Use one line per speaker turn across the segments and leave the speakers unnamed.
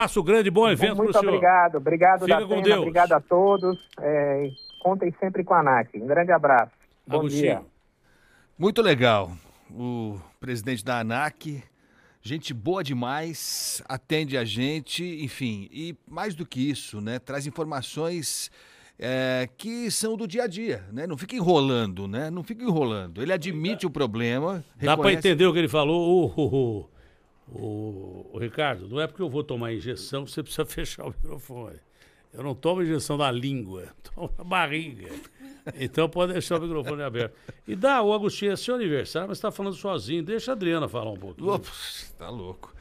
Abraço grande, bom evento para o senhor.
Muito obrigado. Obrigado,
Fica com
Datena.
Deus.
Obrigado a todos. Contem sempre com a ANAC. Um grande abraço. Bom
Agostinho.
dia.
Muito legal. O presidente da ANAC, gente boa demais, atende a gente, enfim. E mais do que isso, né? Traz informações que são do dia a dia, né? Não fica enrolando, né? Não fica enrolando. Ele admite o problema.
Dá para
reconhece...
entender o que ele falou. O Ricardo, não é porque eu vou tomar injeção que você precisa fechar o microfone. Eu não tomo injeção na língua, tomo na barriga. Então pode deixar o microfone aberto. E o Agostinho, é seu aniversário, mas está falando sozinho. Deixa a Adriana falar um pouquinho.
Ops, tá louco.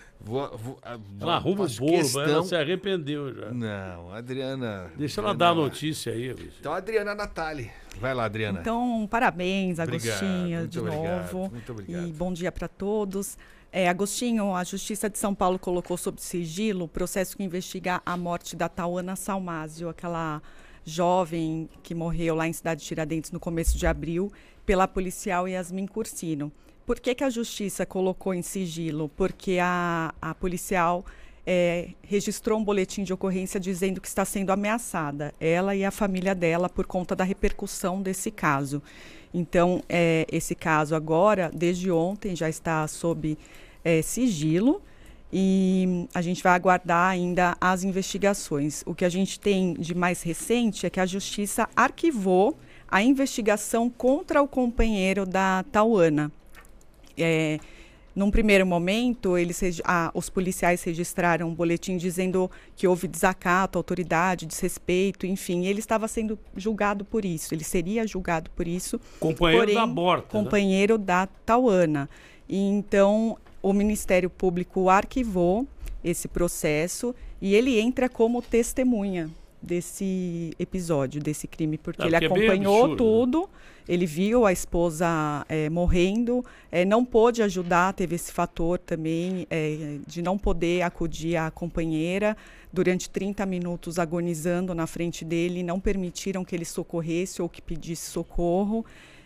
Ela arruma o bolo, mas ela se arrependeu já.
Não, Adriana...
Deixa ela dar a notícia aí, bicho.
Então, Adriana Natali. Vai lá, Adriana.
Então, parabéns, Agostinho, de novo.
Muito obrigado.
E bom dia para todos. Agostinho, a Justiça de São Paulo colocou sob sigilo o processo que investiga a morte da Tauana Salmásio, aquela jovem que morreu lá em Cidade Tiradentes no começo de abril, pela policial Yasmin Cursino. Por que a Justiça colocou em sigilo? Porque a policial registrou um boletim de ocorrência dizendo que está sendo ameaçada, ela e a família dela, por conta da repercussão desse caso. Então, esse caso agora, desde ontem, já está sob sigilo e a gente vai aguardar ainda as investigações. O que a gente tem de mais recente é que a Justiça arquivou a investigação contra o companheiro da Tauana. Num primeiro momento, os policiais registraram um boletim dizendo que houve desacato, autoridade, desrespeito, enfim. Ele estava sendo julgado por isso, ele seria julgado por isso.
Companheiro da morta.
Companheiro da Tauana. E então, o Ministério Público arquivou esse processo e ele entra como testemunha desse episódio, desse crime, porque ele acompanhou absurdo, tudo, né? Ele viu a esposa morrendo, não pôde ajudar, teve esse fator também de não poder acudir à companheira durante 30 minutos agonizando na frente dele, não permitiram que ele socorresse ou que pedisse socorro,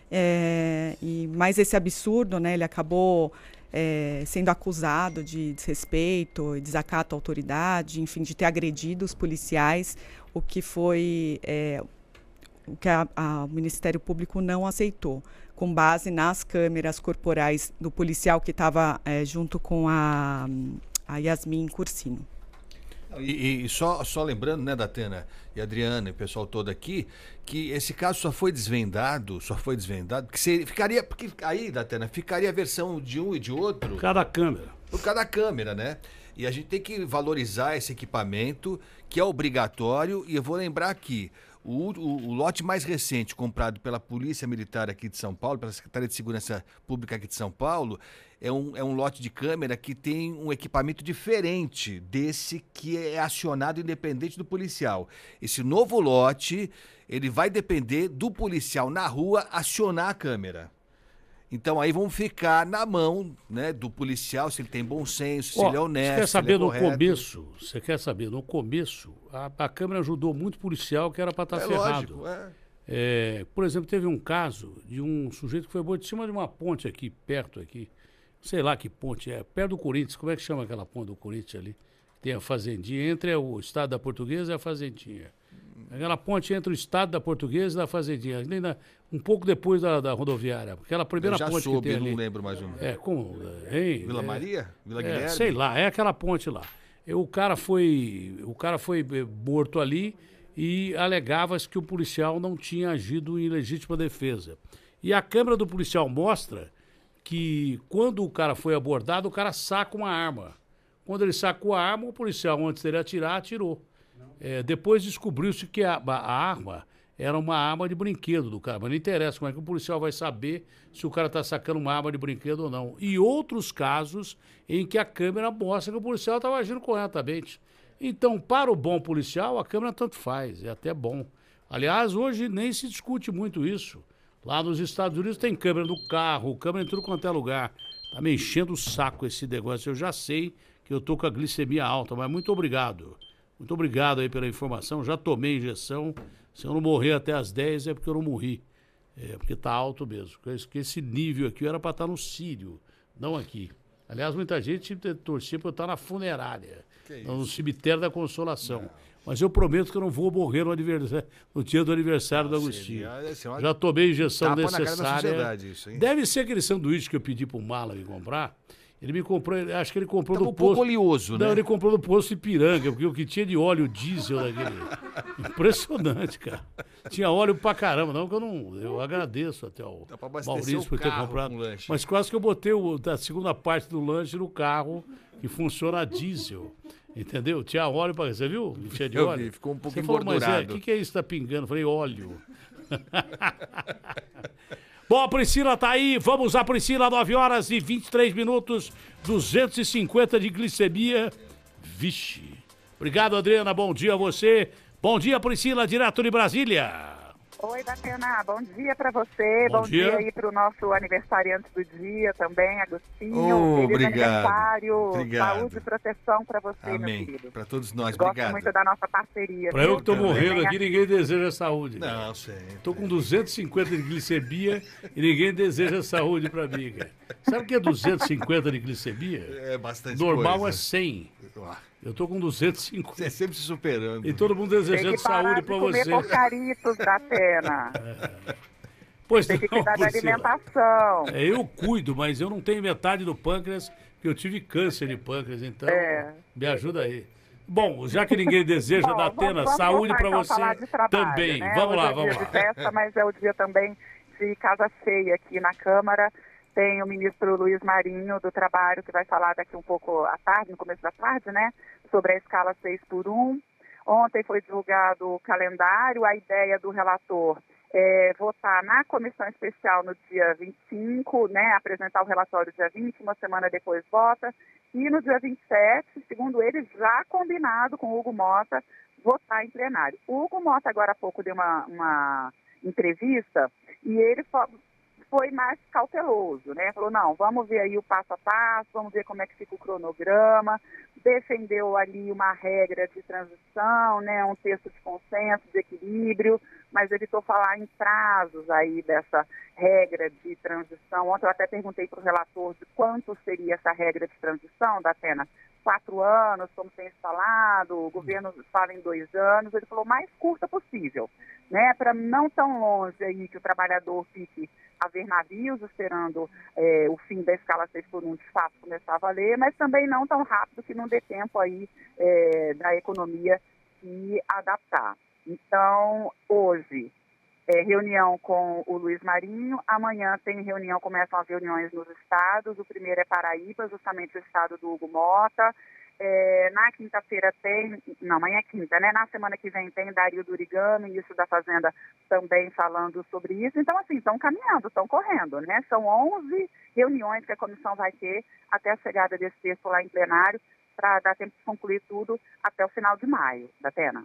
mas esse absurdo, né, ele acabou sendo acusado de desrespeito e desacato à autoridade, enfim, de ter agredido os policiais, o que foi o que o Ministério Público não aceitou, com base nas câmeras corporais do policial que estava junto com a Yasmin Cursino.
E só lembrando, né, Datena e Adriana e o pessoal todo aqui, que esse caso só foi desvendado, porque aí, Datena, ficaria a versão de um e de outro.
Por
cada câmera, né? E a gente tem que valorizar esse equipamento, que é obrigatório, e eu vou lembrar aqui, o lote mais recente comprado pela Polícia Militar aqui de São Paulo, pela Secretaria de Segurança Pública aqui de São Paulo, é um lote de câmera que tem um equipamento diferente desse que é acionado independente do policial. Esse novo lote, ele vai depender do policial na rua acionar a câmera. Então aí vamos ficar na mão, né, do policial, se ele tem bom senso, se ele é honesto,
você quer saber
se ele é
Você quer saber, no começo, a Câmara ajudou muito policial que era para estar ferrado.
Lógico,
por exemplo, teve um caso de um sujeito que foi morto em cima de uma ponte aqui, perto aqui. Sei lá que ponte é, perto do Corinthians. Como é que chama aquela ponte do Corinthians ali? Tem a fazendinha, entre o Estado da Portuguesa e a fazendinha. Aquela ponte entre o Estado da Portuguesa e da fazendinha, um pouco depois da rodoviária. Aquela primeira ponte que tem ali.
Não lembro mais ou menos. Vila Maria? Vila Guilherme?
Sei lá, é aquela ponte lá. O cara foi morto ali e alegava-se que o policial não tinha agido em legítima defesa. E a câmera do policial mostra que quando o cara foi abordado, o cara saca uma arma. Quando ele sacou a arma, o policial, antes dele atirar, atirou. Depois descobriu-se que a arma era uma arma de brinquedo do cara, mas não interessa como é que o policial vai saber se o cara está sacando uma arma de brinquedo ou não. E outros casos em que a câmera mostra que o policial estava agindo corretamente. Então, para o bom policial, a câmera tanto faz, é até bom. Aliás, hoje nem se discute muito isso. Lá nos Estados Unidos tem câmera no carro, câmera em tudo quanto é lugar. Tá me enchendo o saco esse negócio. Eu já sei que eu tô com a glicemia alta, mas muito obrigado. Muito obrigado aí pela informação. Já tomei injeção. Se eu não morrer até às 10 é porque eu não morri. Porque tá alto mesmo. Porque esse nível aqui era para estar no Sírio, não aqui. Aliás, muita gente torcia para eu estar na funerária. no cemitério da Consolação. Mas eu prometo que eu não vou morrer no dia do aniversário do Agostinho. Já tomei a injeção necessária.
Isso, hein?
Deve ser aquele sanduíche que eu pedi pro Mala me comprar. Ele me comprou, acho que ele comprou
Tava
no
um
posto.
pouco oleoso, né?
Não, ele comprou no posto Ipiranga, porque o que tinha de óleo diesel daquele. Impressionante, cara. Tinha óleo pra caramba. Não, que eu agradeço até ao
Dá pra abastecer
Maurício
o
por ter
carro
comprado.
com lanche.
Mas quase que eu botei a segunda parte do lanche no carro que funciona a diesel. Entendeu? Tinha óleo pra. Você viu? Tinha de
Eu
óleo.
vi, ficou um pouco
Você falou, mas
engordurado.
o que é isso que tá pingando? Eu falei, óleo. Bom, a Priscila tá aí. Vamos a Priscila, 9 horas e 23 minutos, 250 de glicemia. Vixe. Obrigado, Adriana. Bom dia a você. Bom dia, Priscila, direto de Brasília.
Oi, Datena, bom dia pra você, bom dia aí pro nosso aniversariante do dia também, Agostinho. Feliz
Obrigado.
aniversário,
Obrigado.
saúde e proteção pra você, meu
Amém.
querido.
Pra todos nós,
Gosto
obrigado.
muito da nossa parceria.
Pra eu que tô
viu?
morrendo
Venha-
aqui, ninguém deseja saúde. cara.
Não, sei.
Tô com 250 de glicemia e ninguém deseja saúde pra mim, cara. Sabe o que é 250 de glicemia?
É bastante
Normal
coisa.
é 100. Eu tô com 250.
Você sempre se superando.
E todo mundo
Tem
desejando
que parar
saúde
de
pra
comer
você.
porcaritos, Datena.
Pois
Tem que
não,
cuidar da
Priscila.
alimentação.
Eu cuido, mas eu não tenho metade do pâncreas, porque eu tive câncer de pâncreas, então me ajuda aí. Bom, já que ninguém deseja
Bom,
da Atena,
vamos
saúde
voltar,
pra
então, a
você
falar de trabalho,
também.
né?
Vamos
Hoje
lá,
é
vamos
dia
lá.
de festa, mas é o dia também de casa cheia aqui na Câmara. Tem o ministro Luiz Marinho do Trabalho, que vai falar daqui um pouco à tarde, no começo da tarde, né? Sobre a escala 6x1. Ontem foi divulgado o calendário, a ideia do relator é votar na comissão especial no dia 25, né, apresentar o relatório dia 20, uma semana depois vota, e no dia 27, segundo ele, já combinado com o Hugo Mota, votar em plenário. O Hugo Mota agora há pouco deu uma entrevista e ele foi mais cauteloso, né? Falou, não, vamos ver aí o passo a passo, vamos ver como é que fica o cronograma, defendeu ali uma regra de transição, né? Um texto de consenso, de equilíbrio, mas evitou falar em prazos aí dessa regra de transição. Ontem eu até perguntei para o relator de quanto seria essa regra de transição, Datena. 4 anos, como tem falado, o governo fala em 2 anos, ele falou mais curta possível, né? Para não tão longe aí que o trabalhador fique a ver navios esperando o fim da escala 6x1 de fato começar a valer, mas também não tão rápido que não dê tempo aí da economia se adaptar. Então, hoje, reunião com o Luiz Marinho, amanhã tem reunião, começam as reuniões nos estados, o primeiro é Paraíba, justamente o estado do Hugo Mota. Na quinta-feira amanhã é quinta, né? Na semana que vem tem Dario Durigami, ministro da Fazenda, também falando sobre isso. Então, assim, estão caminhando, estão correndo, né? São 11 reuniões que a comissão vai ter até a chegada desse texto lá em plenário, para dar tempo de concluir tudo até o final de maio, Datena.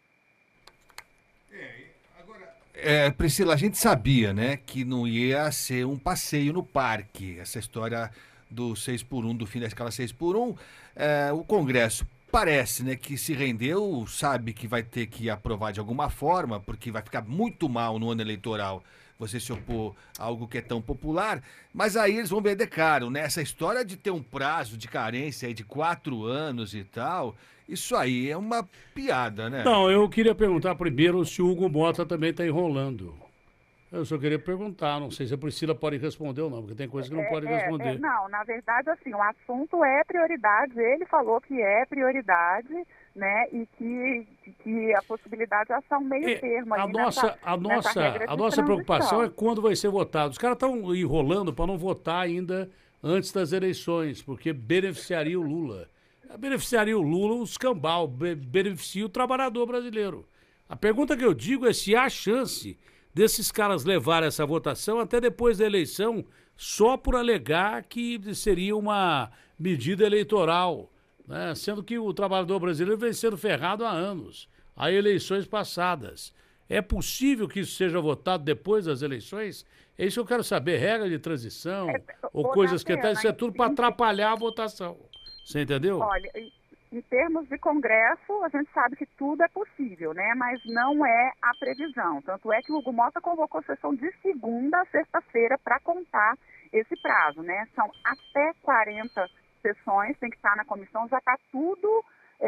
Priscila, a gente sabia, né, que não ia ser um passeio no parque, essa história do 6x1, do fim da escala 6x1. O Congresso parece, né, que se rendeu, sabe que vai ter que aprovar de alguma forma, porque vai ficar muito mal no ano eleitoral você se opor a algo que é tão popular, mas aí eles vão vender caro, né? Essa história de ter um prazo de carência aí de 4 anos e tal, isso aí é uma piada, né?
Não, eu queria perguntar primeiro se o Hugo Mota também está enrolando. Eu só queria perguntar, não sei se a Priscila pode responder ou não, porque tem coisa que não pode responder.
Não, na verdade, assim, o assunto é prioridade, ele falou que é prioridade, né, e que a possibilidade de achar um meio termo aí
a nossa preocupação é quando vai ser votado. Os caras estão enrolando para não votar ainda antes das eleições, porque beneficiaria o Lula. Beneficiaria o Lula, o escambau, beneficia o trabalhador brasileiro. A pergunta que eu digo é se há chance desses caras levarem essa votação até depois da eleição, só por alegar que seria uma medida eleitoral, né? Sendo que o trabalhador brasileiro vem sendo ferrado há anos, há eleições passadas. É possível que isso seja votado depois das eleições? É isso que eu quero saber, regra de transição, ou coisas que tal, isso é tudo para atrapalhar a votação. Você entendeu?
Olha, em termos de Congresso, a gente sabe que tudo é possível, né? Mas não é a previsão. Tanto é que o Hugo Mota convocou sessão de segunda a sexta-feira para contar esse prazo, né? São até 40 sessões, tem que estar na comissão, já está tudo